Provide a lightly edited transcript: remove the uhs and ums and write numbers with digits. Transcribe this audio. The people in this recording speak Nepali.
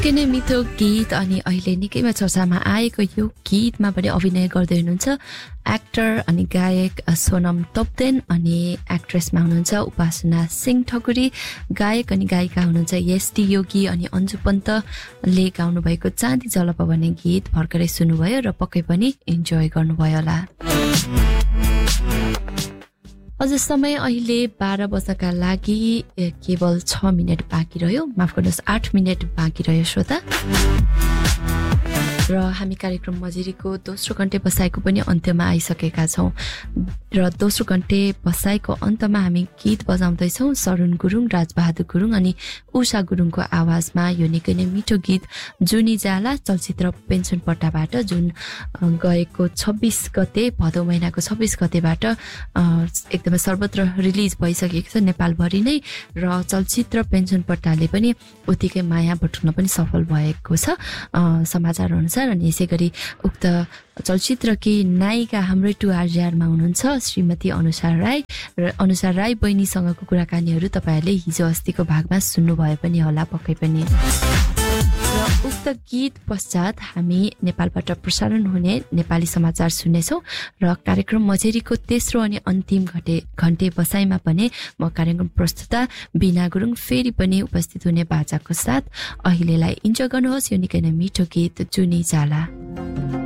निकै नै मिठो गीत अनि अहिले निकैमा चर्चामा आएको यो गीतमा पनि अभिनय गर्दै हुनुहुन्छ एक्टर अनि गायक सोनम तोप्देन अनि एक्ट्रेसमा हुनुहुन्छ उपासना सिंह ठकुरी, गायक अनि गायिका हुनुहुन्छ एसटी योगी अनि अन्जु पन्तले गाउनु भएको चाँदी जलप भन्ने गीत भर्खरै सुन्नुभयो र पक्कै पनि इन्जोय गर्नुभयो होला। अझ समय अहिले 12 बज्नका लागि केवल 6 मिनेट बाँकी रह्यो, माफ गर्नुहोस् 8 मिनेट बाँकी रह्यो श्रोता। र हामी कार्यक्रम मजिरीको दोस्रो घण्टे बसाइको पनि अन्त्यमा आइसकेका छौँ र दोस्रो घण्टे बसाइको अन्तमा हामी गीत बजाउँदैछौँ सरुण गुरुङ, राजबहादुर गुरुङ अनि उषा गुरुङको आवाजमा यो निकै नै मिठो गीत जुनी जाला चलचित्र पेन्सन पट्टाबाट, जुन गएको 26 गते भदौ महिनाको 26 गतेबाट एकदमै सर्वत्र रिलिज भइसकेको छ नेपालभरि नै र चलचित्र पेन्सन पट्टाले पनि उत्तिकै माया बटुल्न पनि सफल भएको छ समाचार अनुसार। अनि यसै गरी उक्त चलचित्रकी नायिका हाम्रै 2RJRमा हुनुहुन्छ श्रीमती अनुषा राई र अनुषा राई बहिनीसँगको कुराकानीहरू तपाईँहरूले हिजो अस्तिको भागमा सुन्नुभयो पनि होला पक्कै पनि। र उक्त गीत पश्चात हामी नेपालबाट प्रसारण हुने नेपाली समाचार सुन्नेछौँ र कार्यक्रम मझेरीको तेस्रो अनि अन्तिम घण्टे बसाइमा पनि म कार्यक्रम प्रस्तुता बिना गुरुङ फेरि पनि उपस्थित हुने बाजाको साथ। अहिलेलाई इन्जोय गर्नुहोस् यो निकै नै मिठो गीत जुनी जाला।